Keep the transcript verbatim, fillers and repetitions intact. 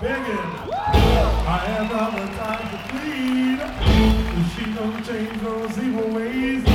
begging. I have not the time to plead. She don't change those evil ways.